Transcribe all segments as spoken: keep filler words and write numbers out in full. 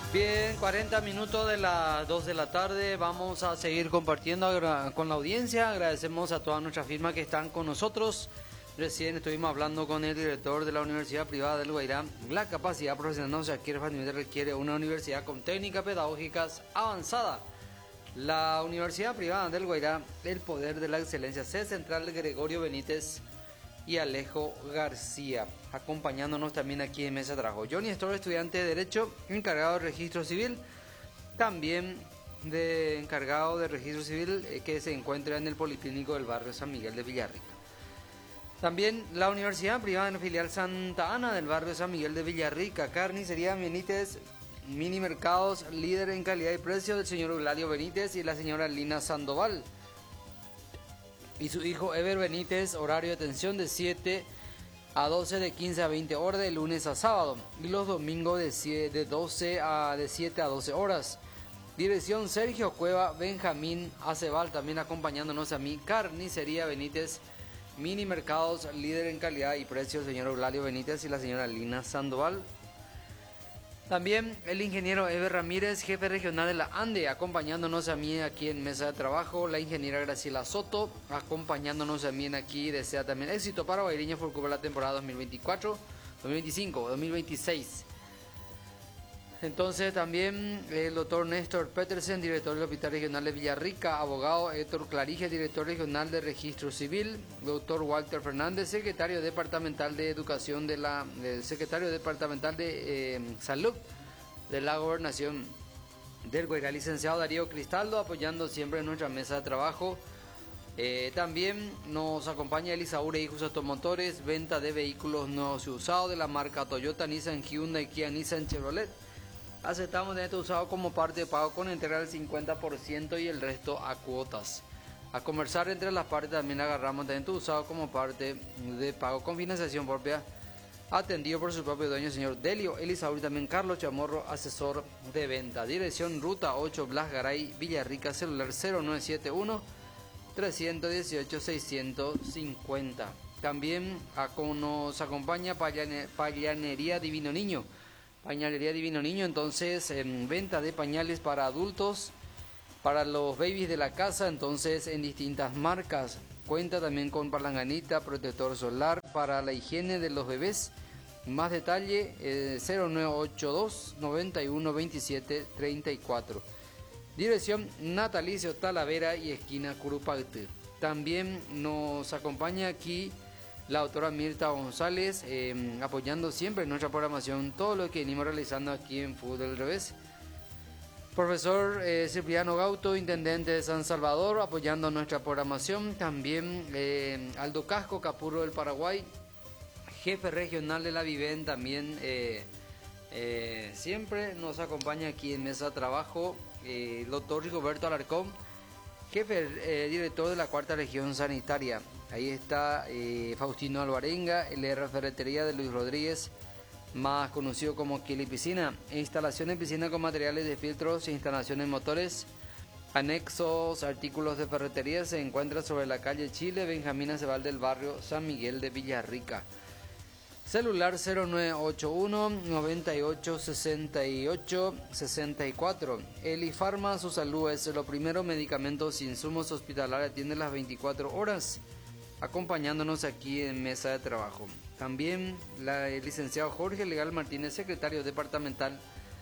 Bien, cuarenta minutos de las dos de la tarde. Vamos a seguir compartiendo con la audiencia. Agradecemos a todas nuestras firmas que están con nosotros. Recién estuvimos hablando con el director de la Universidad Privada del Guairá. La capacidad profesional no se adquiere fácilmente, requiere una universidad con técnicas pedagógicas avanzada. La Universidad Privada del Guairá, el poder de la excelencia. Sede Central Gregorio Benítez y Alejo García, acompañándonos también aquí en Mesa de Trabajo. Johnny Store, estudiante de Derecho, encargado de Registro Civil, también de encargado de Registro Civil, eh, que se encuentra en el Policlínico del barrio San Miguel de Villarrica. También la Universidad Privada en la filial Santa Ana del barrio San Miguel de Villarrica, Carnicería Benítez, Mini Mercados, líder en calidad y precio, del señor Eulalio Benítez y la señora Lina Sandoval. Y su hijo Ever Benítez, horario de atención de siete a doce, de quince a veinte horas, de lunes a sábado. Y los domingos de, de, doce a, de siete a doce horas. Dirección Sergio Cueva, Benjamín Acebal, también acompañándonos a mí. Carnicería Benítez, Mini Mercados, líder en calidad y precio, el señor Eulalio Benítez y la señora Lina Sandoval. También el ingeniero Eber Ramírez, jefe regional de la ANDE, acompañándonos a mí aquí en Mesa de Trabajo. La ingeniera Graciela Soto, acompañándonos también aquí. Desea también éxito para Guairiña por cubrir la temporada dos mil veinticuatro, dos mil veinticinco, dos mil veintiséis. Entonces también el doctor Néstor Petersen, director del Hospital Regional de Villarrica. Abogado Héctor Clarige, director regional de Registro Civil. Doctor Walter Fernández, secretario departamental de Educación de la eh, secretario departamental de eh, Salud de la Gobernación del Guairá. Licenciado Darío Cristaldo, apoyando siempre en nuestra mesa de trabajo. Eh, también nos acompaña Elisaure Hijos Automotores, venta de vehículos nuevos y usados de la marca Toyota, Nissan, Hyundai, Kia, Nissan, Chevrolet. Aceptamos dinero usado como parte de pago con entrega del cincuenta por ciento y el resto a cuotas. A conversar entre las partes también agarramos dinero usado como parte de pago con financiación propia, atendido por su propio dueño, señor Delio Elisauri. También Carlos Chamorro, asesor de venta. Dirección Ruta ocho, Blas Garay, Villarrica. Celular cero nueve siete uno, tres uno ocho, seis cinco cero. También a, nos acompaña Pallane, Pallanería Divino Niño. Pañalería Divino Niño, entonces en venta de pañales para adultos, para los babies de la casa, entonces en distintas marcas. Cuenta también con palanganita, protector solar para la higiene de los bebés. Más detalle, eh, cero nueve ocho dos, noventa y uno, veintisiete, treinta y cuatro. Dirección Natalicio Talavera y esquina Curupagte. También nos acompaña aquí la autora Mirta González, eh, apoyando siempre en nuestra programación todo lo que venimos realizando aquí en Fútbol del Revés. Profesor eh, Cipriano Gauto, intendente de San Salvador, apoyando nuestra programación. También eh, Aldo Casco, Capurro del Paraguay, jefe regional de la Viven, también eh, eh, siempre nos acompaña aquí en Mesa de Trabajo. Eh, el doctor Rigoberto Alarcón, jefe eh, director de la Cuarta Región Sanitaria. Ahí está eh, Faustino Alvarenga, el R Ferretería de Luis Rodríguez, más conocido como Kili Piscina. Instalaciones de piscina con materiales de filtros e instalaciones motores. Anexos, artículos de ferretería se encuentra sobre la calle Chile, Benjamín Acebal del barrio San Miguel de Villarrica. Celular cero nueve ocho uno, noventa y ocho, sesenta y ocho, sesenta y cuatro. Elifarma, su salud es lo primero. Medicamentos y insumos hospitalarios, atiende las veinticuatro horas, acompañándonos aquí en Mesa de Trabajo. También la, el licenciado Jorge Legal Martínez, secretario departamental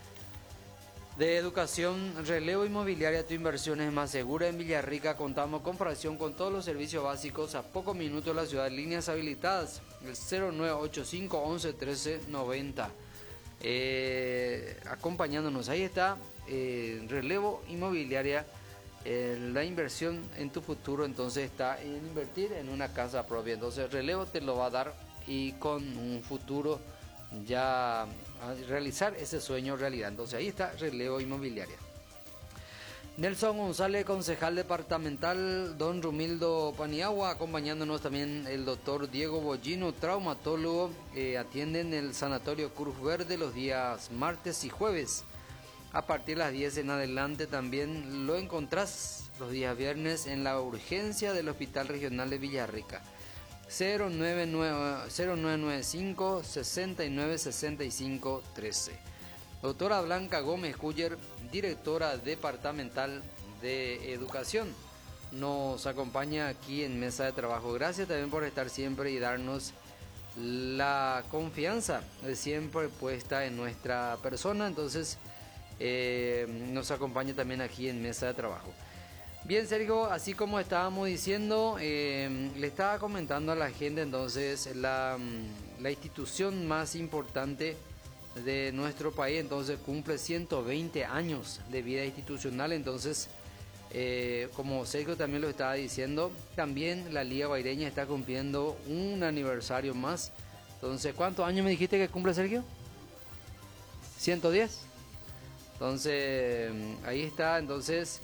de Educación. Relevo Inmobiliaria, tu inversión es más segura en Villarrica. Contamos con fracción con todos los servicios básicos a pocos minutos de la ciudad. Líneas habilitadas, el cero nueve ocho cinco, once, trece, noventa. Eh, acompañándonos, ahí está eh, Relevo Inmobiliaria. Eh, la inversión en tu futuro entonces está en invertir en una casa propia. Entonces Relevo te lo va a dar, y con un futuro ya a realizar ese sueño realidad. Entonces ahí está Relevo Inmobiliaria. Nelson González, concejal departamental, don Rumildo Paniagua, acompañándonos también el doctor Diego Bollino, traumatólogo, eh, atiende en el Sanatorio Cruz Verde los días martes y jueves. A partir de las diez en adelante también lo encontrás los días viernes en la urgencia del Hospital Regional de Villarrica. cero nueve nueve cinco, sesenta y nueve, sesenta y cinco, trece. Doctora Blanca Gómez Culler, directora departamental de Educación, nos acompaña aquí en Mesa de Trabajo. Gracias también por estar siempre y darnos la confianza de siempre puesta en nuestra persona. Entonces eh, nos acompaña también aquí en Mesa de Trabajo. Bien, Sergio, así como estábamos diciendo, eh, le estaba comentando a la gente entonces la, la institución más importante de nuestro país, entonces cumple ciento veinte años de vida institucional. Entonces eh, como Sergio también lo estaba diciendo, también la Liga Guaireña está cumpliendo un aniversario más. Entonces, ¿cuántos años me dijiste que cumple, Sergio? ciento diez. Entonces ahí está. Entonces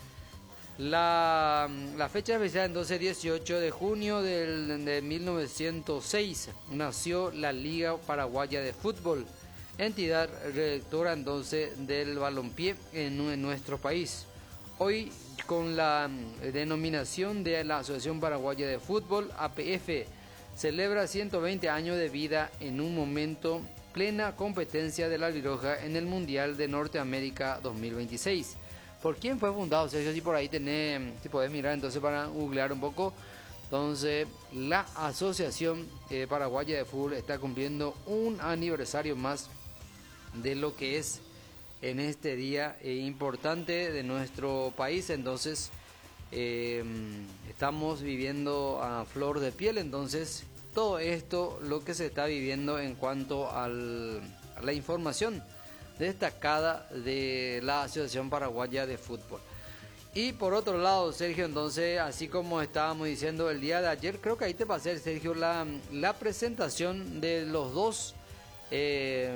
La, la fecha especial, entonces dieciocho de junio del, de mil novecientos seis, nació la Liga Paraguaya de Fútbol, entidad rectora entonces del balompié en, en nuestro país. Hoy, con la denominación de la Asociación Paraguaya de Fútbol, A P F, celebra ciento veinte años de vida en un momento plena competencia de la Albiroja en el Mundial de Norteamérica dos mil veintiséis. ¿Por quién fue fundado, Sergio? Si por ahí tenés, si podés mirar entonces para googlear un poco. Entonces, la Asociación eh, Paraguaya de Fútbol está cumpliendo un aniversario más de lo que es en este día eh, importante de nuestro país. Entonces, eh, estamos viviendo a flor de piel. Entonces, todo esto, lo que se está viviendo en cuanto al, a la información destacada de la Asociación Paraguaya de Fútbol. Y por otro lado, Sergio, entonces, así como estábamos diciendo el día de ayer, creo que ahí te pasé, Sergio, la, la presentación de los dos eh,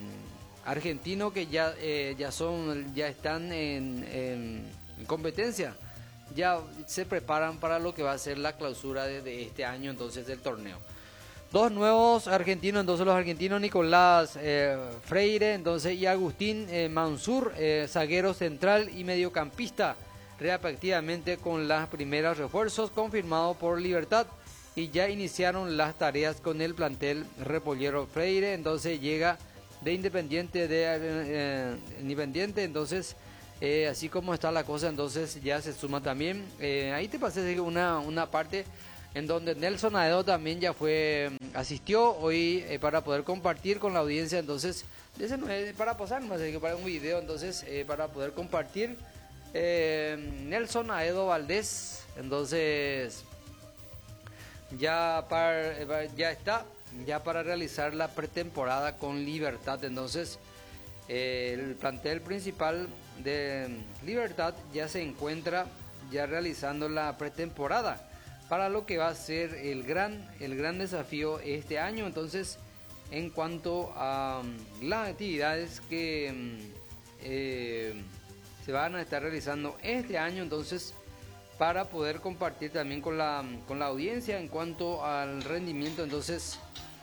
argentinos que ya, eh, ya son, ya están en, en, en competencia, ya se preparan para lo que va a ser la clausura de, de este año, entonces, del torneo. Dos nuevos argentinos, entonces los argentinos Nicolás eh, Freire, entonces, y Agustín eh, Mansur, eh, zaguero central y mediocampista, respectivamente, con las primeras refuerzos confirmados por Libertad, y ya iniciaron las tareas con el plantel repollero. Freire entonces llega de Independiente, de eh, Independiente, entonces eh, así como está la cosa, entonces ya se suma también. Eh, ahí te pasé una, una parte en donde Nelson Aedo también ya fue, asistió hoy eh, para poder compartir con la audiencia. Entonces, ese no es para posar, más que para un video, entonces eh, para poder compartir. eh, Nelson Aedo Valdés, entonces ya, para, ya está, ya para realizar la pretemporada con Libertad. Entonces eh, el plantel principal de Libertad ya se encuentra ya realizando la pretemporada para lo que va a ser el gran, el gran desafío este año. Entonces, en cuanto a um, las actividades que um, eh, se van a estar realizando este año, entonces, para poder compartir también con la, con la audiencia en cuanto al rendimiento, entonces,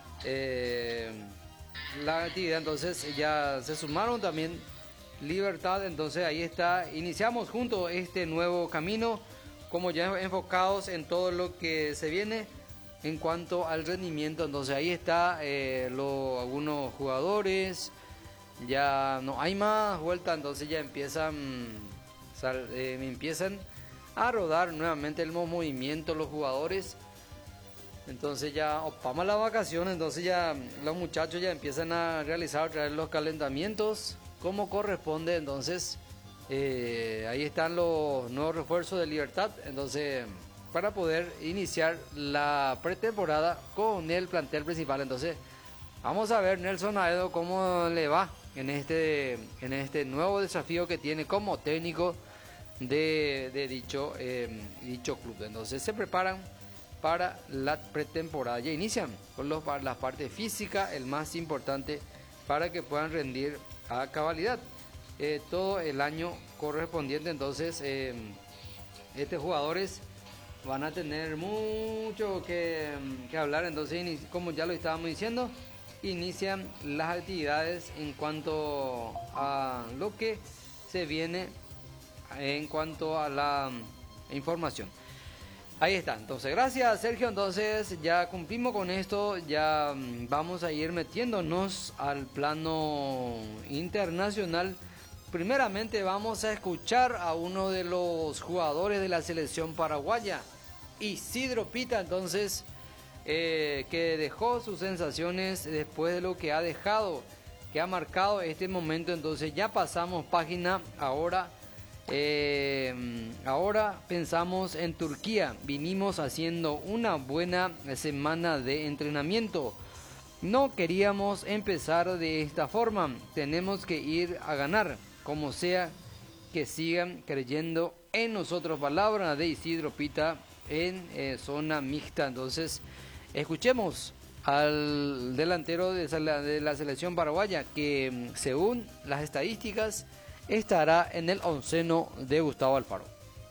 eh, la actividad, entonces, ya se sumaron también Libertad. Entonces, ahí está, iniciamos juntos este nuevo camino, como ya enfocados en todo lo que se viene en cuanto al rendimiento. Entonces ahí está eh, lo, algunos jugadores, ya no hay más vuelta, entonces ya empiezan, sal, eh, empiezan a rodar nuevamente el movimiento los jugadores. Entonces ya opamos la vacación, entonces ya los muchachos ya empiezan a realizar otra vez los calentamientos como corresponde. Entonces Eh, ahí están los nuevos refuerzos de Libertad, entonces, para poder iniciar la pretemporada con el plantel principal. Entonces, vamos a ver Nelson Aedo cómo le va en este, en este nuevo desafío que tiene como técnico de, de dicho, eh, dicho club. Entonces, se preparan para la pretemporada, ya inician con los, la parte física, el más importante, para que puedan rendir a cabalidad Eh, todo el año correspondiente. Entonces eh, estos jugadores van a tener mucho que, que hablar. Entonces, como ya lo estábamos diciendo, inician las actividades en cuanto a lo que se viene en cuanto a la información. Ahí está, entonces gracias Sergio, entonces ya cumplimos con esto, ya mm, vamos a ir metiéndonos al plano internacional. Primeramente vamos a escuchar a uno de los jugadores de la selección paraguaya, Isidro Pita, entonces, eh, que dejó sus sensaciones después de lo que ha dejado, que ha marcado este momento. Entonces ya pasamos página ahora. Eh, ahora pensamos en Turquía. Vinimos haciendo una buena semana de entrenamiento. No queríamos empezar de esta forma. Tenemos que ir a ganar, como sea, que sigan creyendo en nosotros. Palabra de Isidro Pita en eh, zona mixta. Entonces, escuchemos al delantero de la, de la selección paraguaya, que según las estadísticas estará en el onceno de Gustavo Alfaro.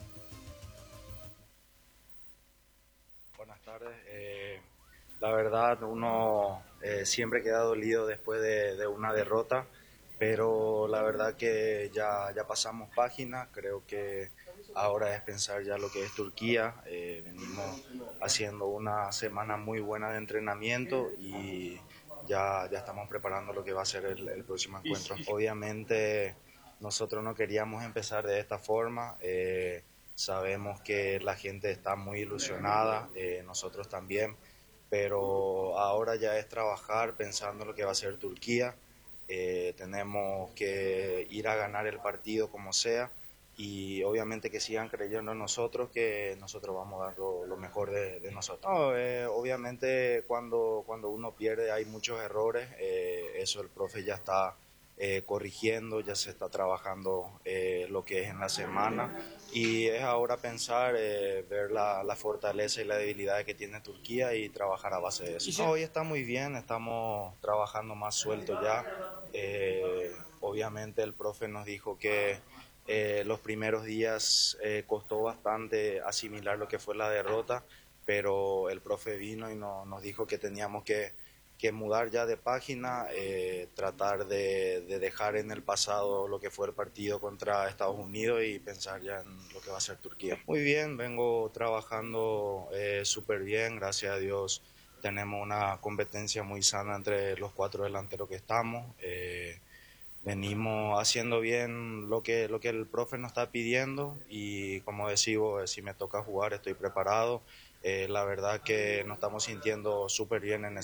Buenas tardes. Eh, la verdad, uno eh, siempre queda dolido después de, de una derrota, pero la verdad que ya, ya pasamos página. Creo que ahora es pensar ya lo que es Turquía. Eh, venimos haciendo una semana muy buena de entrenamiento y ya, ya estamos preparando lo que va a ser el, el próximo encuentro. Obviamente nosotros no queríamos empezar de esta forma. Eh, sabemos que la gente está muy ilusionada, eh, nosotros también, pero ahora ya es trabajar pensando en lo que va a ser Turquía. Eh, tenemos que ir a ganar el partido como sea y obviamente que sigan creyendo en nosotros, que nosotros vamos a dar lo, lo mejor de, de nosotros. No, eh, obviamente cuando, cuando uno pierde hay muchos errores, eh, eso el profe ya está eh, corrigiendo, ya se está trabajando eh, lo que es en la semana y es ahora pensar, eh, ver la, la fortaleza y la debilidad que tiene Turquía y trabajar a base de eso. No, hoy está muy bien, estamos trabajando más suelto ya. Eh, obviamente el profe nos dijo que eh, los primeros días eh, costó bastante asimilar lo que fue la derrota, pero el profe vino y no, nos dijo que teníamos que, que mudar ya de página, eh, tratar de, de dejar en el pasado lo que fue el partido contra Estados Unidos y pensar ya en lo que va a ser Turquía. Muy bien, vengo trabajando eh, súper bien, gracias a Dios. Tenemos una competencia muy sana entre los cuatro delanteros que estamos. Eh, venimos haciendo bien lo que, lo que el profe nos está pidiendo y como decimos, si me toca jugar estoy preparado. Eh, la verdad que nos estamos sintiendo súper bien en